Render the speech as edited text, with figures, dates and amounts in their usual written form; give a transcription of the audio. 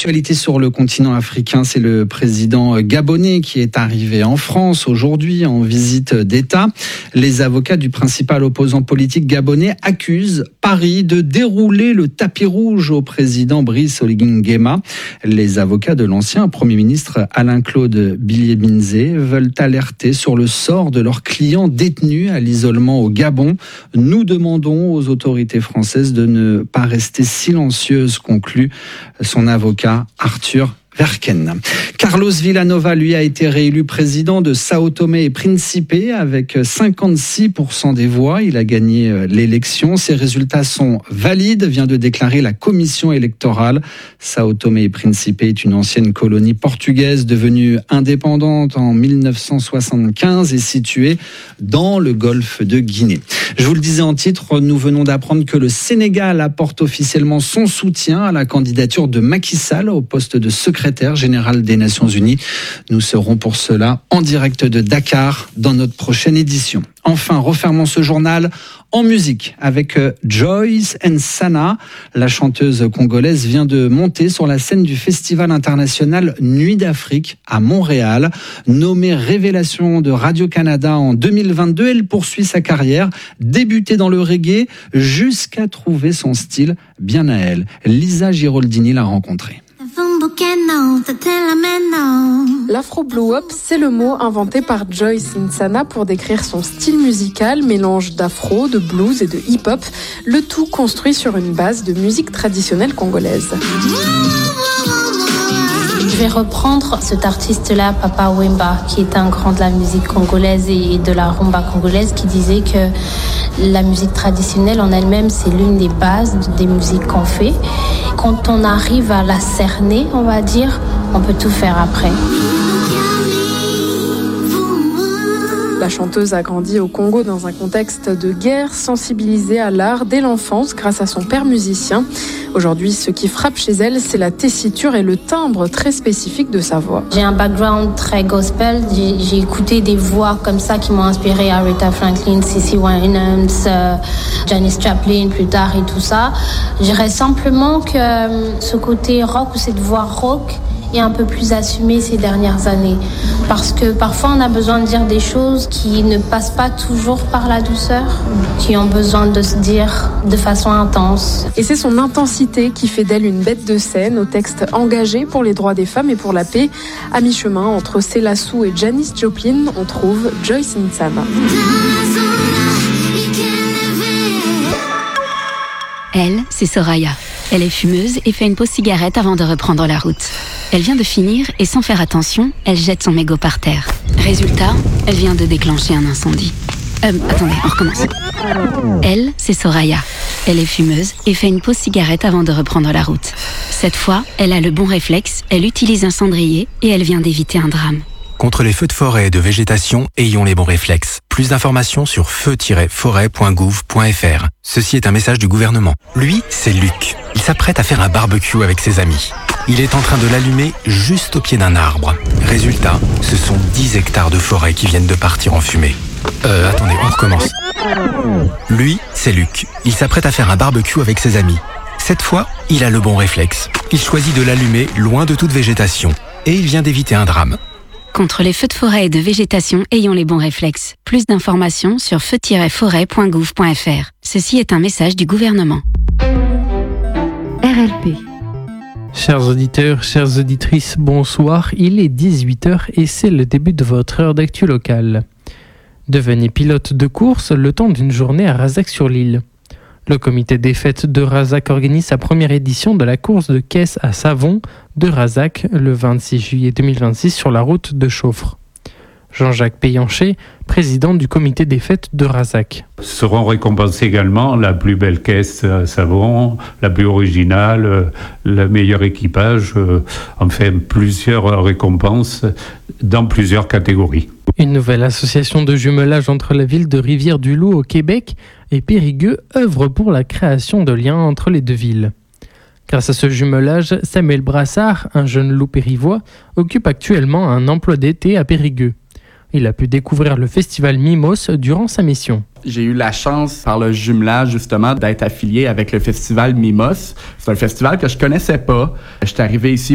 L'actualité sur le continent africain, c'est le président gabonais qui est arrivé en France aujourd'hui en visite d'État. Les avocats du principal opposant politique gabonais accusent Paris de dérouler le tapis rouge au président Brice Oligui Nguema. Les avocats de l'ancien Premier ministre Alain-Claude Bilié-Binzé veulent alerter sur le sort de leurs clients détenus à l'isolement au Gabon. Nous demandons aux autorités françaises de ne pas rester silencieuses, conclut son avocat Arthur Verken. Carlos Villanova, lui, a été réélu président de Sao Tomé et Principe avec 56% des voix. Il a gagné l'élection. Ses résultats sont valides, vient de déclarer la commission électorale. Sao Tomé et Principe est une ancienne colonie portugaise devenue indépendante en 1975 et située dans le golfe de Guinée. Je vous le disais en titre, nous venons d'apprendre que le Sénégal apporte officiellement son soutien à la candidature de Macky Sall au poste de secrétaire général des Nations Unies. Nous serons pour cela en direct de Dakar dans notre prochaine édition. Enfin, refermons ce journal en musique avec Joyce Nsana. La chanteuse congolaise vient de monter sur la scène du Festival international Nuit d'Afrique à Montréal. Nommée révélation de Radio-Canada en 2022, elle poursuit sa carrière, débutée dans le reggae jusqu'à trouver son style bien à elle. Lisa Giraldini l'a rencontrée. L'afro blow-up, c'est le mot inventé par Joyce Nsana pour décrire son style musical, mélange d'afro, de blues et de hip-hop, le tout construit sur une base de musique traditionnelle congolaise. Je vais reprendre cet artiste-là, Papa Wemba, qui est un grand de la musique congolaise et de la rumba congolaise, qui disait que la musique traditionnelle en elle-même, c'est l'une des bases des musiques qu'on fait. Quand on arrive à la cerner, on va dire, on peut tout faire après. La chanteuse a grandi au Congo dans un contexte de guerre, sensibilisée à l'art dès l'enfance grâce à son père musicien. Aujourd'hui, ce qui frappe chez elle, c'est la tessiture et le timbre très spécifique de sa voix. J'ai un background très gospel. J'ai écouté des voix comme ça qui m'ont inspiré, Aretha Franklin, CeCe Winans, Janis Joplin plus tard et tout ça. Je dirais simplement que ce côté rock ou cette voix rock est un peu plus assumée ces dernières années. Parce que parfois on a besoin de dire des choses qui ne passent pas toujours par la douceur, qui ont besoin de se dire de façon intense. Et c'est son intensité qui fait d'elle une bête de scène, au texte engagé pour les droits des femmes et pour la paix. À mi-chemin entre Selassou et Janis Joplin, on trouve Joyce Nsana. Elle, c'est Soraya. Elle est fumeuse et fait une pause cigarette avant de reprendre la route. Elle vient de finir et sans faire attention, elle jette son mégot par terre. Résultat, elle vient de déclencher un incendie. Attendez, on recommence. Elle, c'est Soraya. Elle est fumeuse et fait une pause cigarette avant de reprendre la route. Cette fois, elle a le bon réflexe, elle utilise un cendrier et elle vient d'éviter un drame. Contre les feux de forêt et de végétation, ayons les bons réflexes. Plus d'informations sur feu-forêt.gouv.fr. Ceci est un message du gouvernement. Lui, c'est Luc. Il s'apprête à faire un barbecue avec ses amis. Il est en train de l'allumer juste au pied d'un arbre. Résultat, ce sont 10 hectares de forêt qui viennent de partir en fumée. Attendez, on recommence. Lui, c'est Luc. Il s'apprête à faire un barbecue avec ses amis. Cette fois, il a le bon réflexe. Il choisit de l'allumer loin de toute végétation. Et il vient d'éviter un drame. Contre les feux de forêt et de végétation, ayons les bons réflexes. Plus d'informations sur feu-forêt.gouv.fr. Ceci est un message du gouvernement. RLP. Chers auditeurs, chères auditrices, bonsoir. Il est 18h et c'est le début de votre heure d'actu locale. Devenez pilote de course le temps d'une journée à Razac-sur-l'Île. Le comité des fêtes de Razac organise sa première édition de la course de caisse à savon de Razac le 26 juillet 2026 sur la route de Chaufre. Jean-Jacques Payanchet, président du comité des fêtes de Razac. Seront récompensés également la plus belle caisse à savon, la plus originale, le meilleur équipage, enfin plusieurs récompenses dans plusieurs catégories. Une nouvelle association de jumelage entre la ville de Rivière-du-Loup au Québec et Périgueux œuvre pour la création de liens entre les deux villes. Grâce à ce jumelage, Samuel Brassard, un jeune loup périvois, occupe actuellement un emploi d'été à Périgueux. Il a pu découvrir le festival Mimos durant sa mission. J'ai eu la chance, par le jumelage, justement, d'être affilié avec le festival Mimos. C'est un festival que je connaissais pas. J'étais arrivé ici